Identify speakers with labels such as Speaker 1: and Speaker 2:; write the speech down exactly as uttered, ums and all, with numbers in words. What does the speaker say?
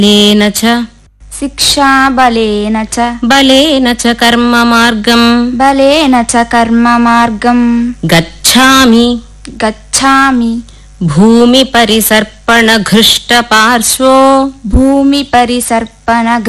Speaker 1: లేన చ
Speaker 2: శిక్షా బలేన చ
Speaker 1: బలేన చ కర్మ మార్గం
Speaker 2: బలేన చ కర్మ మార్గం
Speaker 1: గచ్ఛామి
Speaker 2: గచ్ఛామి
Speaker 1: భూమి పరిసర్పణ ఘృష్ట పార్శ్వో
Speaker 2: భూమి పరిసర్పణ